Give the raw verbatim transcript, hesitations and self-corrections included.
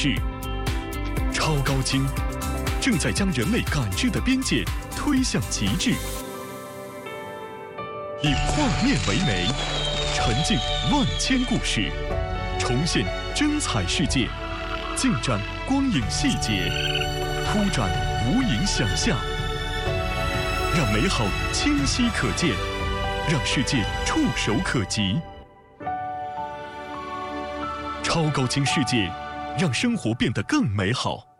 事。超高清正在将人类感知的边界推向极致，以画面为媒，沉浸万千故事，重现真彩世界，尽展光影细节，铺展无垠想象，让美好清晰可见，让世界触手可及。超高清世界，让生活变得更美好。